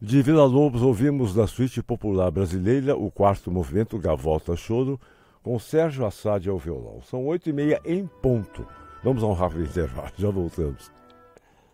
De Villa-Lobos, ouvimos da suíte popular brasileira o quarto movimento Gavota Choro, com Sérgio Assad ao violão. São 8h30 em ponto. Vamos a um rápido intervalo, já voltamos.